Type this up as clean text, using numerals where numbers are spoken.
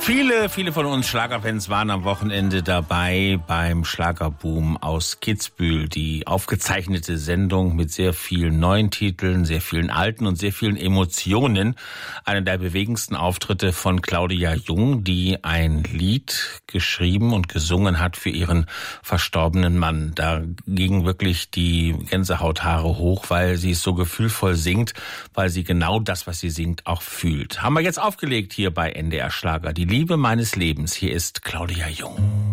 Viele von uns Schlagerfans waren am Wochenende dabei beim Schlagerboom aus Kitzbühel. Die aufgezeichnete Sendung mit sehr vielen neuen Titeln, sehr vielen alten und sehr vielen Emotionen. Einer der bewegendsten Auftritte von Claudia Jung, die ein Lied geschrieben und gesungen hat für ihren verstorbenen Mann. Da gingen wirklich die Gänsehauthaare hoch, weil sie es so gefühlvoll singt, weil sie genau das, was sie singt, auch fühlt. Haben wir jetzt aufgelegt hier bei NDR Schlager. Die Liebe meines Lebens. Hier ist Claudia Jung.